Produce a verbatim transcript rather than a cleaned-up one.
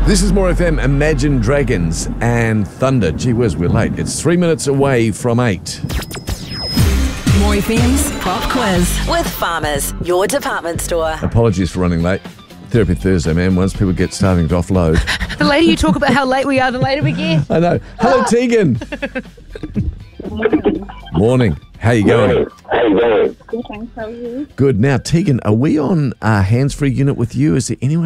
This is More F M, Imagine Dragons and Thunder. Gee whiz, we're late. It's three minutes away from eight. More F M's Pop Quiz with Farmers, your department store. Apologies for running late. Therapy Thursday, man. Once people get starting to offload. The later you talk about how late we are, the later we get. I know. Hello, Tegan. Morning. How you going? How you going? Good, thanks. How are you? Good. Now, Tegan, are we on a hands-free unit with you? Is there anyone